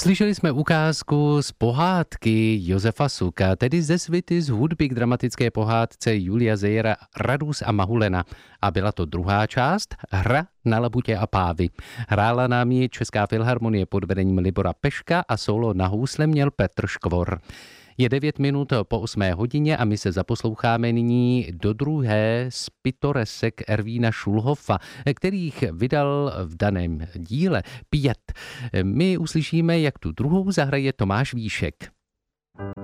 Slyšeli jsme ukázku z pohádky Josefa Suka, tedy ze svity z hudby k dramatické pohádce Julia Zejera Radus a Mahulena. A byla to druhá část, Hra na labutě a pávy. Hrála nám ji Česká filharmonie pod vedením Libora Peška a solo na housle měl Petr Škvor. Je 9 minut po 8 hodině a my se zaposloucháme nyní do druhé z pitoresek Ervína Šulhofa, kterých vydal v daném díle 5. My uslyšíme, jak tu druhou zahraje Tomáš Víšek.